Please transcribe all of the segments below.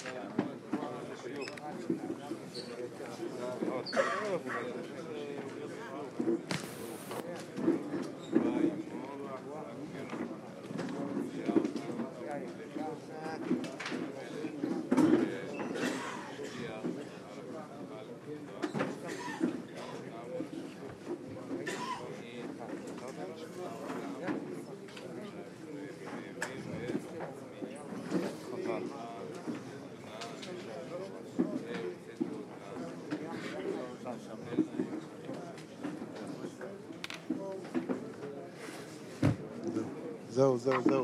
זהו.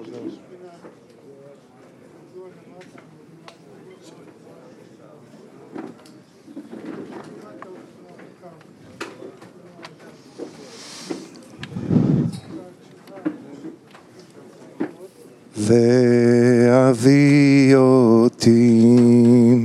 והביא אותי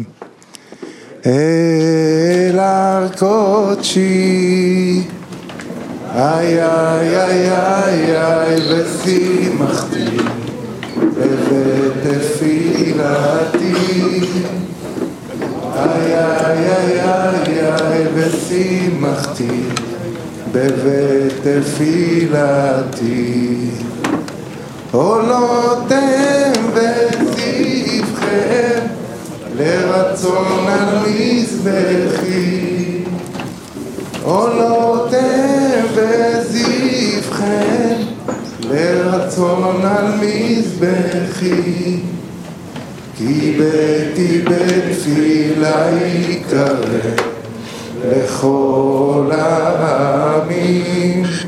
אל הר קודשי, איי איי איי איי איי ושימחתי בבית תפילתי, איי איי איי איי איי ושימחתי בבית תפילתי. עולותם וזבחם לרצון על מזבחי, עולותם וזבחם לרצון על מזבחי, כי ביתי בתפילה יקרא לכל העמים,